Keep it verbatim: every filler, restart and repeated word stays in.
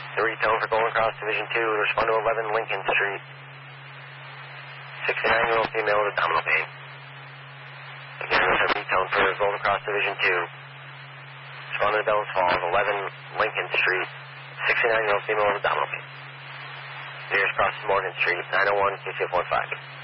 The retone for Golden Cross Division two, respond to eleven Lincoln Street. sixty-nine-year-old female with abdominal pain. Again, there's a retone for Golden Cross Division two. Respond to Bellows Falls, eleven Lincoln Street. sixty-nine-year-old female with abdominal pain. Nearest cross is Morgan Street, nine oh one Q C F one five.